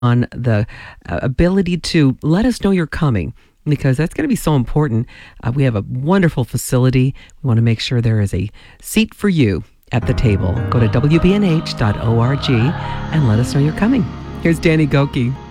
on the ability to let us know you're coming, because that's going to be so important. We have a wonderful facility. We want to make sure there is a seat for you at the table. Go to WBNH.org and let us know you're coming. Here's Danny Gokey.